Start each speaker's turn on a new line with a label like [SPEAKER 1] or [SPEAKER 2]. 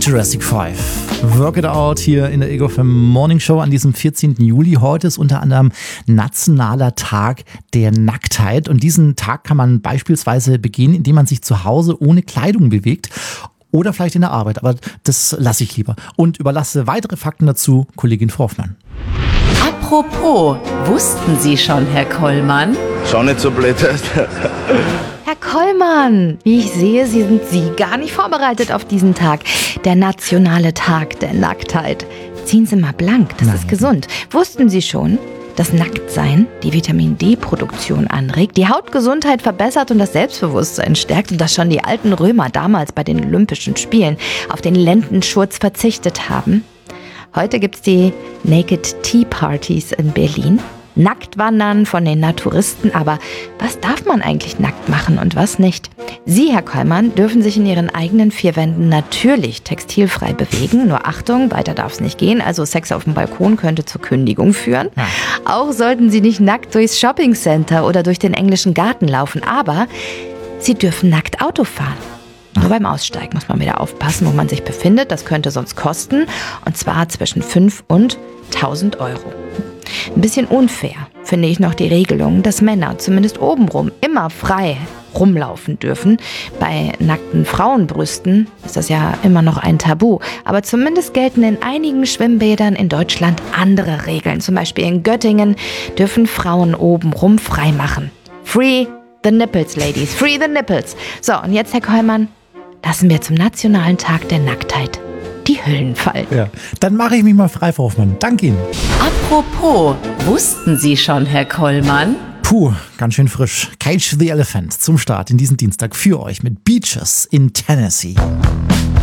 [SPEAKER 1] Jurassic 5. Work It Out hier in der Ego FM Morning Show an diesem 14. Juli. Heute ist unter anderem Nationaler Tag der Nacktheit. Und diesen Tag kann man beispielsweise begehen, indem man sich zu Hause ohne Kleidung bewegt. Oder vielleicht in der Arbeit, aber das lasse ich lieber. Und überlasse weitere Fakten dazu Kollegin Frau Hoffmann.
[SPEAKER 2] Apropos, wussten Sie schon, Herr Kollmann?
[SPEAKER 3] Schau nicht so blöd.
[SPEAKER 4] Herr Kollmann, wie ich sehe, sind Sie gar nicht vorbereitet auf diesen Tag. Der Nationale Tag der Nacktheit. Ziehen Sie mal blank, das ist gesund. Wussten Sie schon, dass Nacktsein die Vitamin-D-Produktion anregt, die Hautgesundheit verbessert und das Selbstbewusstsein stärkt und dass schon die alten Römer damals bei den Olympischen Spielen auf den Lendenschurz verzichtet haben? Heute gibt's die Naked Tea Partys in Berlin. Nacktwandern von den Naturisten, aber was darf man eigentlich nackt machen und was nicht? Sie, Herr Kollmann, dürfen sich in Ihren eigenen vier Wänden natürlich textilfrei bewegen. Nur Achtung, weiter darf es nicht gehen, also Sex auf dem Balkon könnte zur Kündigung führen. Ja. Auch sollten Sie nicht nackt durchs Shoppingcenter oder durch den englischen Garten laufen, aber Sie dürfen nackt Auto fahren. Nur beim Aussteigen muss man wieder aufpassen, wo man sich befindet. Das könnte sonst kosten, und zwar zwischen 5 und 1.000 Euro. Ein bisschen unfair finde ich noch die Regelung, dass Männer zumindest obenrum immer frei rumlaufen dürfen. Bei nackten Frauenbrüsten ist das ja immer noch ein Tabu. Aber zumindest gelten in einigen Schwimmbädern in Deutschland andere Regeln. Zum Beispiel in Göttingen dürfen Frauen obenrum frei machen. Free the nipples, ladies. Free the nipples. So, und jetzt, Herr Kollmann, lassen wir zum Nationalen Tag der Nacktheit die Hüllen fallen.
[SPEAKER 1] Ja, dann mache ich mich mal frei, Frau Hoffmann. Danke Ihnen.
[SPEAKER 2] Apropos, wussten Sie schon, Herr Kollmann?
[SPEAKER 1] Puh, ganz schön frisch. Cage the Elephant zum Start in diesen Dienstag für euch mit Beaches in Tennessee.